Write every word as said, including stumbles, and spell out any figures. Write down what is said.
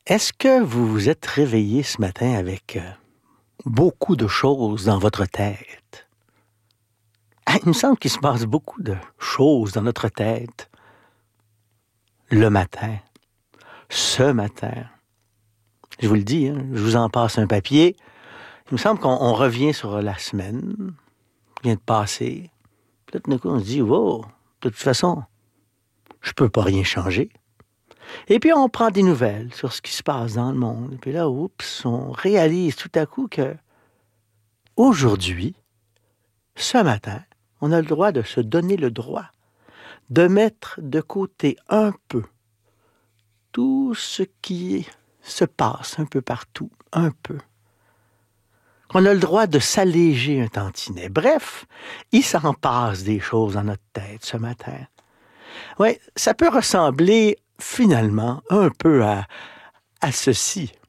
Est-ce que vous vous êtes réveillé ce matin avec euh, beaucoup de choses dans votre tête? Ah, il me semble qu'il se passe beaucoup de choses dans notre tête le matin, ce matin. Je vous le dis, hein, je vous en passe un papier. Il me semble qu'on on revient sur la semaine qui vient de passer. Puis là, tout d'un coup, on se dit, wow, de toute façon, je peux pas rien changer. Et puis, on prend des nouvelles sur ce qui se passe dans le monde. Et puis là, oups, on réalise tout à coup que aujourd'hui, ce matin, on a le droit de se donner le droit de mettre de côté un peu tout ce qui se passe un peu partout, un peu. Qu'on a le droit de s'alléger un tantinet. Bref, il s'en passe des choses dans notre tête ce matin. Oui, ça peut ressembler finalement un peu à, à ceci.